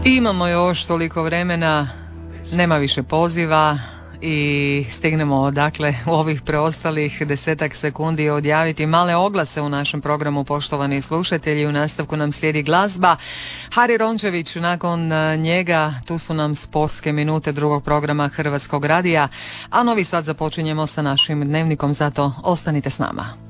Imamo još toliko vremena, nema više poziva i stignemo dakle u ovih preostalih 10 sekundi odjaviti male oglase u našem programu, poštovani slušatelji. U nastavku nam slijedi glazba. Hari Rončević, nakon njega tu su nam sportske minute drugog programa Hrvatskog radija, a Novi Sad započinjemo sa našim dnevnikom, zato ostanite s nama.